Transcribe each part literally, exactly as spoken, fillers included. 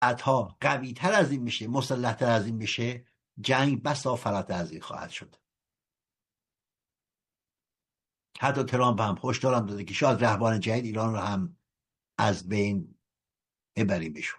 بعدها قوی تر از این میشه، مسلح تر از این میشه، جنگ بسا فراتر از این خواهد شد. حتی ترامپ هم هشدارم داده که شاید رهبران جدید ایران رو هم از بین ببریمشون.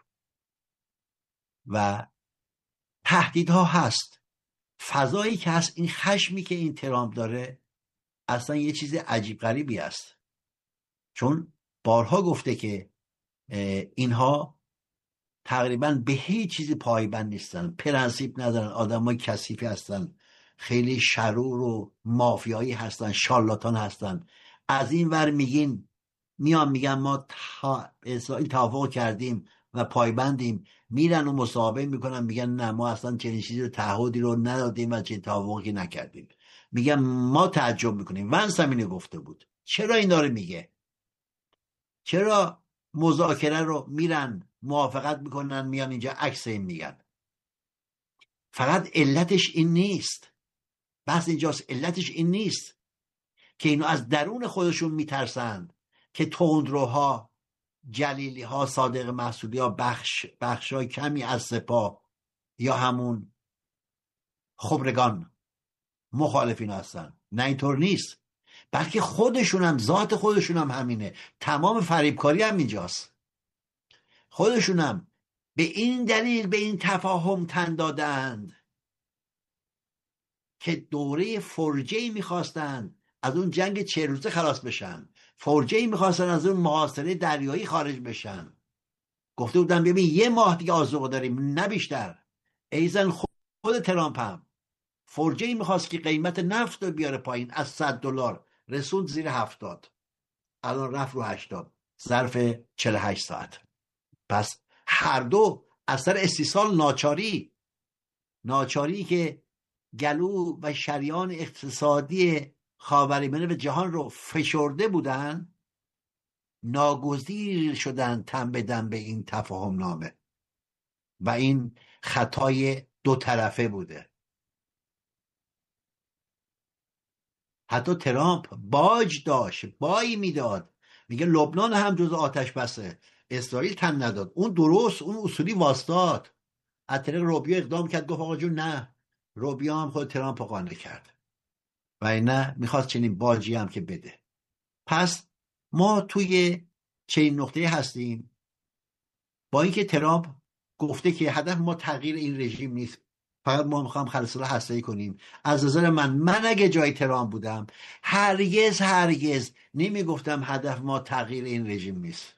و تهدیدها هست، فضایی که هست، این خشمی که این ترامپ داره اصلا یه چیز عجیب غریبی است. چون بارها گفته که اینها تقریبا به هیچ چیزی پایبند نیستن، پرنسیپ ندارن، آدمای کثیفی هستن، خیلی شرور و مافیایی هستن، شارلاتان هستن. از این ور میگین میان میگن ما تا اسرائیل توافق کردیم و پایبندیم، میرن و مصاحبه میکنن میگن نه ما اصلا چنین چیزی رو تعهدی رو ندادیم و چه توافقی نکردیم. میگن ما تعجب میکنیم ونس هم اینو گفته بود. چرا اینا رو میگه؟ چرا مذاکره رو میرن موافقت میکنن میان اینجا عکس این میگن؟ فقط علتش این نیست، بس اینجاست، علتش این نیست که اینو از درون خودشون میترسند که تندروها، جلیلی ها، صادق محسودی ها، بخش بخشای کمی از سپاه یا همون خبرگان مخالفین هستن. نه اینطور نیست، بلکه خودشون هم، ذات خودشون هم همینه. تمام فریبکاری هم اینجاست. خودشون هم به این دلیل به این تفاهم تن دادند که دوره فرجه‌ای میخواستند از اون جنگ چه روزه خلاص بشن، فرجه‌ای میخواستن از اون محاصره دریایی خارج بشن. گفته بودن ببین یه ماه دیگه آذوقه داریم نه بیشتر. ایزن خود ترامپ هم فرجه‌ای میخواست که قیمت نفت رو بیاره پایین، از صد دلار رسوند زیر هفتاد، الان رفت رو هشتاد ظرف چهل و هشت ساعت. پس هر دو اثر استیصال، ناچاری ناچاری که گلو و شریان اقتصادی خاورمیانه و جهان رو فشرده بودن، ناگزیر شدن تن بدن به این تفاهم نامه و این خطای دو طرفه بوده. حتی ترامپ باج داشت، بایی میداد، میگه لبنان هم جز آتش بسه، اسرائیل تن نداد. اون درست، اون اصولی واستاد. از طریق روبیو اقدام کرد، گفت آقا جون نه. روبیو هم خود ترامپ قانع کرد و نه میخواست چنین باجی هم که بده. پس ما توی چنین نقطه هستیم، با اینکه ترامپ گفته که هدف ما تغییر این رژیم نیست، فقط ما میخوام خلسله هسته‌ای کنیم. از نظر من من اگه جای ترامپ بودم هرگز هرگز نمیگفتم هدف ما تغییر این رژیم نیست،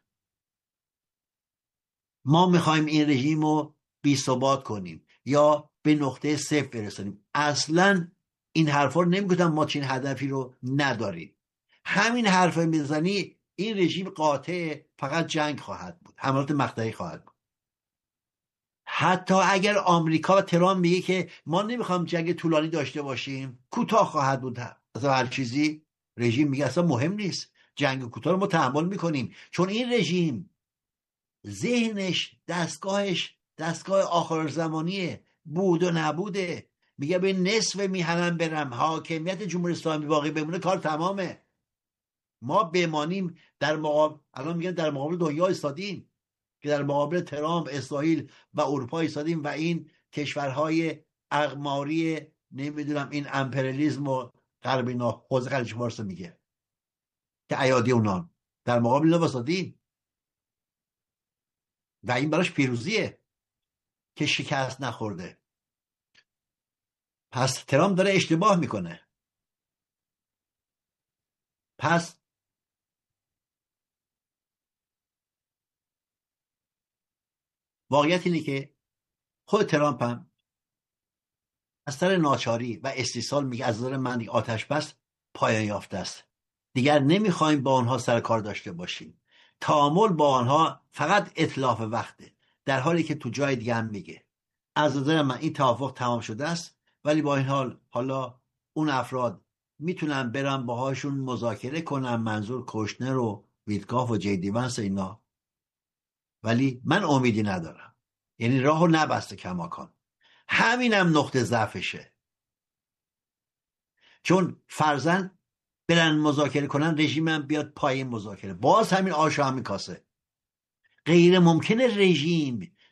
ما میخوایم این رژیم رو بی ثبات کنیم یا به نقطه صفر برسونیم. اصلا این حرفا رو نمیگفتم ما چنین هدفی رو نداریم. همین حرف میزنی این رژیم قاطع، فقط جنگ خواهد بود، حملات مقطعی خواهد بود. حتی اگر آمریکا و ترامپ میگه که ما نمیخوام جنگ طولانی داشته باشیم، کوتاه خواهد بود، اصلا هر چیزی، رژیم میگه اصلا مهم نیست، جنگ کوتاه رو ما تحمل میکنیم. چون این رژیم ذهنش، دستگاهش دستگاه آخر زمانیه، بود و نبوده. میگه به نصف میهنم برم، حاکمیت جمهوری اسلامی باقی بمونه، کار تمامه. ما بمانیم در مقابل، الان میگن در مقابل دنیا ایستادیم، که در مقابل ترامپ، اسرائیل و اروپا ایستادیم و این کشورهای اقماری نمیدونم این امپریالیسم و غرب اینا، حوزه خلیج فارس میگه که ایادی اونان، در مقابل اینا ایستادیم و این براش پیروزیه که شکست نخورده. پس ترامپ داره اشتباه میکنه. پس واقعیت اینه که خود ترامپ هم از سر ناچاری و استیصال میگه از نظر من آتش بس پایان یافته است، دیگر نمیخوایم با آنها سر کار داشته باشیم، تعامل با آنها فقط اتلاف وقته. در حالی که تو جای دیگه هم میگه از نظر من این توافق تمام شده است، ولی با این حال حالا اون افراد میتونن برن باهاشون مذاکره کنن، منظور کوشنر و ویتکاف و جی دی ونس اینا، ولی من امیدی ندارم. یعنی راهو نبسته کماکان. همینم نقطه ضعفشه. چون فرضاً برن مذاکره کنن، رژیمم بیاد پای مذاکره، باز همین آش و همین کاسه. غیر ممکنه رژیم